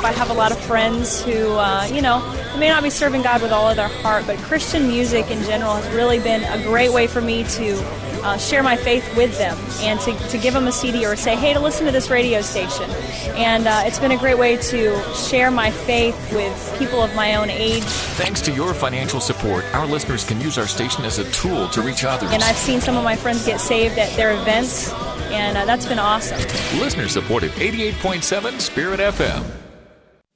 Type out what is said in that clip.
I have a lot of friends who, may not be serving God with all of their heart, but Christian music in general has really been a great way for me to share my faith with them and to give them a CD or say, hey, to listen to this radio station. And it's been a great way to share my faith with people of my own age. Thanks to your financial support, our listeners can use our station as a tool to reach others. And I've seen some of my friends get saved at their events, and that's been awesome. Listener supported 88.7 Spirit FM.